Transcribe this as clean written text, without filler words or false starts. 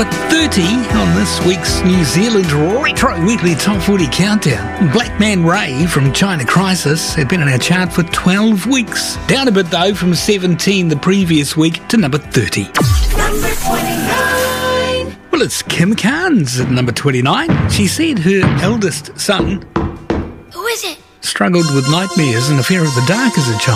number 30 on this week's New Zealand Retro Weekly Top 40 Countdown. Black Man Ray from China Crisis had been on our chart for 12 weeks. Down a bit though from 17 the previous week to number 30. Number 29. Well, it's Kim Carnes at number 29. She said her eldest son Who is it? struggled with nightmares and a fear of the dark as a child.